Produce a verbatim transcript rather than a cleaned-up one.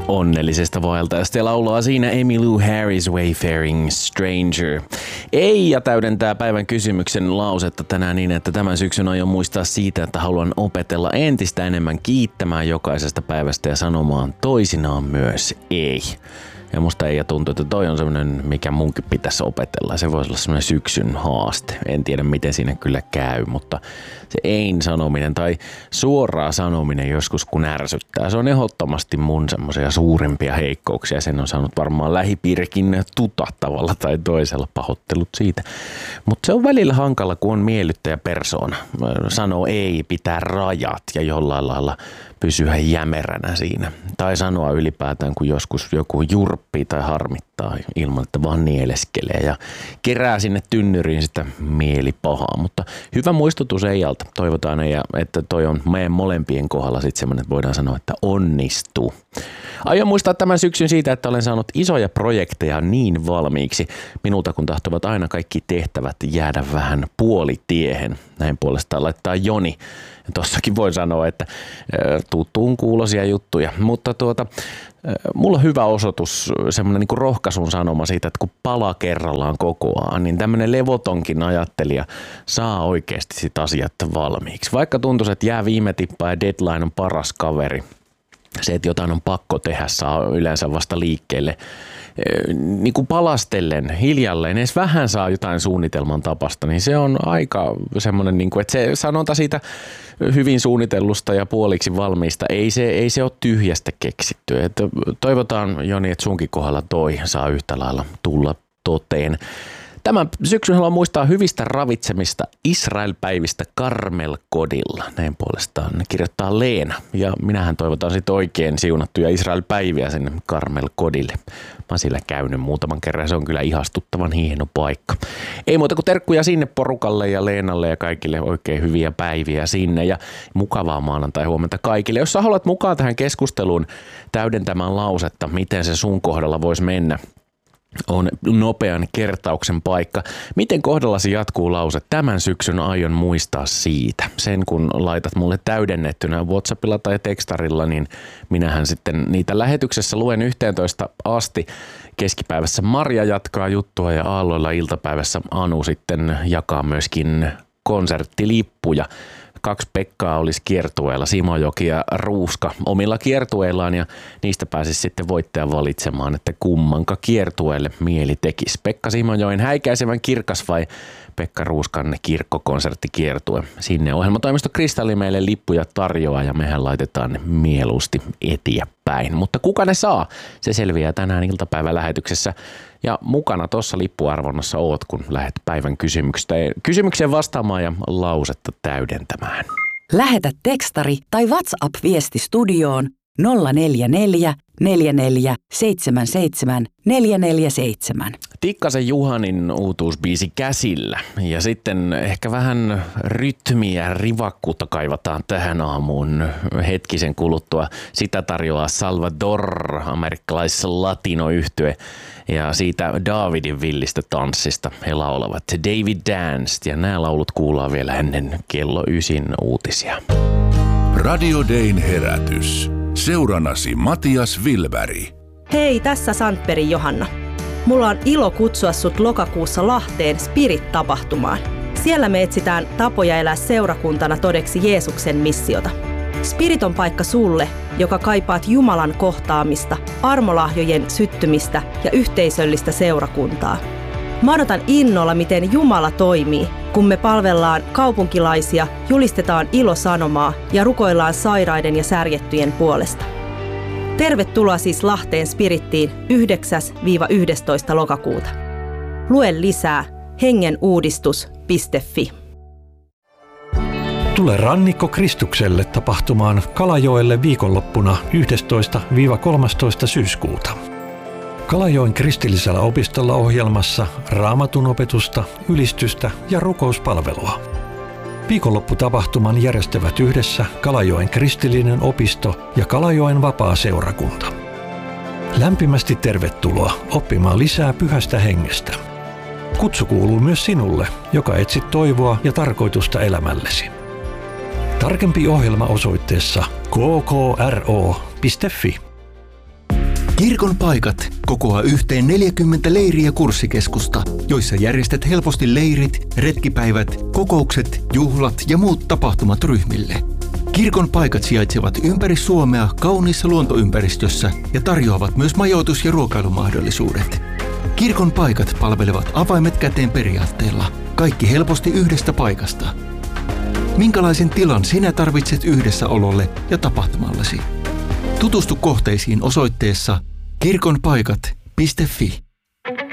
onnellisesta vaeltajasta ja laulaa siinä Emmylou Harris Wayfaring Stranger. Ei ja täydentää päivän kysymyksen lausetta tänään niin, että tämän syksyn aion muistaa siitä, että haluan opetella entistä enemmän kiittämään jokaisesta päivästä ja sanomaan toisinaan myös ei. Ja musta ei tuntuu, että toi on semmoinen, mikä munkin pitäisi opetella. Se voisi olla semmoinen syksyn haaste. En tiedä, miten siinä kyllä käy, mutta se ein sanominen tai suoraa sanominen joskus kun ärsyttää. Se on ehdottomasti mun semmoisia suurimpia heikkouksia. Sen on saanut varmaan lähipiirikin tuta tavalla tai toisella, pahoittelut siitä. Mutta se on välillä hankala, kun on miellyttäjä persoona. Sanoo ei, pitää rajat ja jollain lailla pysyä jämeränä siinä. Tai sanoa ylipäätään, kun joskus joku jurppii tai harmittaa ilman, että vaan nieleskelee ja kerää sinne tynnyriin sitä mielipahaa. Mutta hyvä muistutus Eijalta. Toivotaan, että toi on meidän molempien kohdalla sitten semmoinen, että voidaan sanoa, että onnistuu. Aion muistaa tämän syksyn siitä, että olen saanut isoja projekteja niin valmiiksi minulta, kun tahtovat aina kaikki tehtävät jäädä vähän puolitiehen. Näin puolestaan laittaa Joni. Tossakin voi sanoa, että tuttuun kuuloisia juttuja, mutta tuota, mulla on hyvä osoitus, semmoinen niin kuin rohkaisun sanoma siitä, että kun pala kerrallaan kokoaan, niin tämmöinen levotonkin ajattelija saa oikeasti sit asiat valmiiksi. Vaikka tuntuisi, että jää viime tippaa ja deadline on paras kaveri, se, että jotain on pakko tehdä, saa yleensä vasta liikkeelle. Niin kuin palastellen, hiljalleen, edes vähän saa jotain suunnitelman tapasta, niin se on aika semmoinen, niin kuin, että se sanonta siitä hyvin suunnitellusta ja puoliksi valmiista, ei se, ei se ole tyhjästä keksitty. Että toivotaan, Joni, että sunkin kohdalla toi saa yhtä lailla tulla toteen. Tämän syksyn haluan muistaa hyvistä ravitsemista Israel-päivistä Carmel-kodilla. Näin puolestaan kirjoittaa Leena. Ja minähän toivotan sitten oikein siunattuja Israel-päiviä sinne Carmel-kodille. Mä oon siellä käynyt muutaman kerran. Se on kyllä ihastuttavan hieno paikka. Ei muuta kuin terkkuja sinne porukalle ja Leenalle ja kaikille oikein hyviä päiviä sinne. Ja mukavaa maanantai huomenta kaikille. Jos sä haluat mukaan tähän keskusteluun täydentämään lausetta, miten se sun kohdalla voisi mennä, on nopean kertauksen paikka. Miten kohdallasi jatkuu lause? Tämän syksyn aion muistaa siitä. Sen kun laitat mulle täydennettynä WhatsAppilla tai tekstarilla, niin minähän sitten niitä lähetyksessä luen yhteentoista asti. Keskipäivässä Marja jatkaa juttua ja aalloilla iltapäivässä Anu sitten jakaa myöskin konserttilippuja. Kaksi Pekkaa olisi kiertueella, Simojoki ja Ruuska omilla kiertueillaan ja niistä pääsisi sitten voittajan valitsemaan, että kummanka kiertueelle mieli tekisi. Pekka Simojoen häikäisevän kirkas vai Pekka Ruuskan kirkkokonserttikiertue. Sinne ohjelmatoimisto Kristalli meille lippuja tarjoaa ja mehän laitetaan ne mieluusti eteenpäin. Mutta kuka ne saa? Se selviää tänään iltapäivälähetyksessä. Ja mukana tuossa lippuarvonnassa oot, kun lähdet päivän kysymykseen vastaamaan ja lausetta täydentämään. Lähetä tekstari tai WhatsApp-viesti studioon nolla neljä neljä, neljä neljä, seitsemän seitsemän, neljä neljä seitsemän. Tikkasen Juhanin uutuusbiisi käsillä ja sitten ehkä vähän rytmiä, rivakkuutta kaivataan tähän aamuun hetkisen kuluttua. Sitä tarjoaa Salvador, amerikkalaisessa latinoyhtye ja siitä Davidin villistä tanssista he laulavat David Danced ja nämä laulut kuullaan vielä ennen kello ysin uutisia. Radio Dayn herätys. Seurannasi Matias Vilberg. Hei, tässä Sandbergin Johanna. Mulla on ilo kutsua sut lokakuussa Lahteen Spirit-tapahtumaan. Siellä me etsitään tapoja elää seurakuntana todeksi Jeesuksen missiota. Spirit on paikka sulle, joka kaipaat Jumalan kohtaamista, armolahjojen syttymistä ja yhteisöllistä seurakuntaa. Mä odotan innolla, miten Jumala toimii, kun me palvellaan kaupunkilaisia, julistetaan ilosanomaa ja rukoillaan sairaiden ja särjettyjen puolesta. Tervetuloa siis Lahteen Spirittiin yhdeksäs yhdestoista lokakuuta. Lue lisää hengenuudistus piste fi. Tule Rannikko Kristukselle tapahtumaan Kalajoelle viikonloppuna yhdestoista kolmastoista syyskuuta. Kalajoen kristillisellä opistolla ohjelmassa raamatun opetusta, ylistystä ja rukouspalvelua. Viikonlopputapahtuman järjestävät yhdessä Kalajoen kristillinen opisto ja Kalajoen vapaa-seurakunta. Lämpimästi tervetuloa oppimaan lisää pyhästä hengestä. Kutsu kuuluu myös sinulle, joka etsit toivoa ja tarkoitusta elämällesi. Tarkempi ohjelma osoitteessa k k r o piste f i. Kirkon paikat kokoaa yhteen neljäkymmentä leiriä kurssikeskusta, joissa järjestät helposti leirit, retkipäivät, kokoukset, juhlat ja muut tapahtumat ryhmille. Kirkon paikat sijaitsevat ympäri Suomea kauniissa luontoympäristössä ja tarjoavat myös majoitus- ja ruokailumahdollisuudet. Kirkon paikat palvelevat avaimet käteen periaatteella, kaikki helposti yhdestä paikasta. Minkälaisen tilan sinä tarvitset yhdessäololle ja tapahtumallesi? Tutustu kohteisiin osoitteessa kirkonpaikat piste fi.